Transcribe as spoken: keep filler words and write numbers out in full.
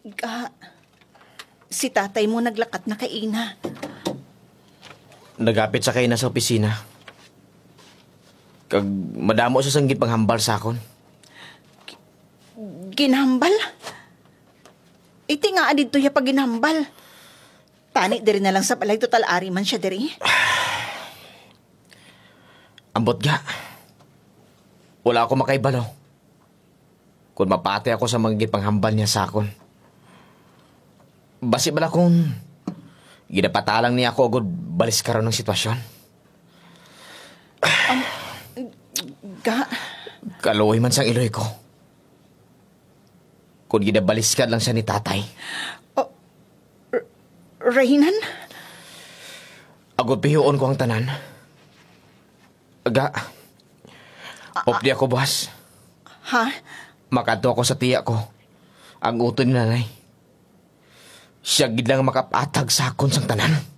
Ga, si tatay mo naglakat na kay ina. Nagapit sa kay na sa opisina. Kag madamo sa sanggit panghambal sa akon. Ginhambal? Iti nga adito ya pag ginhambal. Tani diri na lang sa balay total ari man siya diri. Ambot ga. Wala ako makaibalo. Kung mapate ako sa manggit panghambal niya sa akon. Basi bala kung ginapatalang niya ako agad balis karon ng sitwasyon. Um, ga... Kaluoy man sang iloy ko. Kung ginabaliskad lang siya ni tatay. Oh, R- Reynan? Agad pihiyon ko ang tanan. Aga, opdi ako, boss. Ha? Makato ako sa tiya ko. Ang uto ni nanay. Siya gid lang makapatag sa akon sang tanan.